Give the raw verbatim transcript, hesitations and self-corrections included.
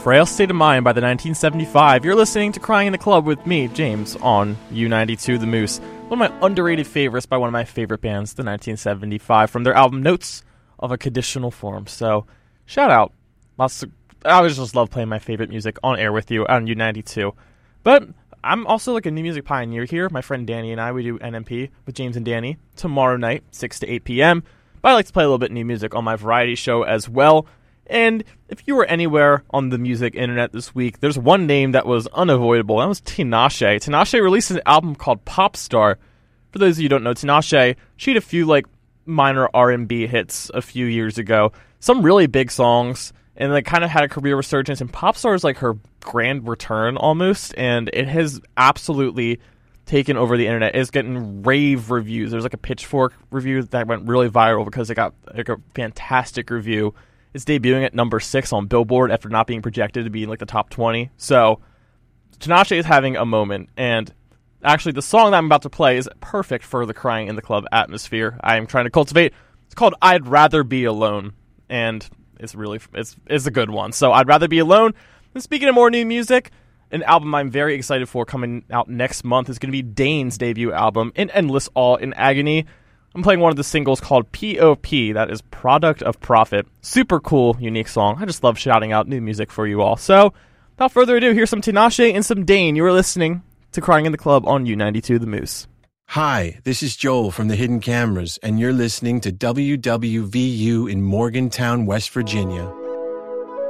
Frail State of Mind by the nineteen seventy-five. You're listening to Crying in the Club with me, James, on U ninety-two The Moose. One of my underrated favorites by one of my favorite bands, the nineteen seventy-five, from their album Notes of a Conditional Form. So, shout out. Lots of, I always just love playing my favorite music on air with you on U ninety-two. But I'm also like a new music pioneer here. My friend Danny and I, we do N M P with James and Danny tomorrow night, six to eight p.m. But I like to play a little bit of new music on my variety show as well. And if you were anywhere on the music internet this week, there's one name that was unavoidable. That was Tinashe. Tinashe released an album called Popstar. For those of you who don't know, Tinashe, she had a few like minor R and B hits a few years ago. Some really big songs, and like kind of had a career resurgence. And Popstar is like her grand return almost, and it has absolutely taken over the internet. It's getting rave reviews. There's like a Pitchfork review that went really viral because it got like a fantastic review. It's debuting at number six on Billboard after not being projected to be in like the top twenty. So Tinashe is having a moment, and actually the song that I'm about to play is perfect for the Crying in the Club atmosphere I am trying to cultivate. It's called I'd Rather Be Alone, and it's really it's it's a good one. So I'd Rather Be Alone. And speaking of more new music, an album I'm very excited for coming out next month is going to be Dane's debut album, In Endless Awe in Agony. I'm playing one of the singles called P O P, that is Product of Profit. Super cool, unique song. I just love shouting out new music for you all. So, without further ado, here's some Tinashe and some Dane. You are listening to Crying in the Club on U ninety-two The Moose. Hi, this is Joel from the Hidden Cameras, and you're listening to W W V U in Morgantown, West Virginia.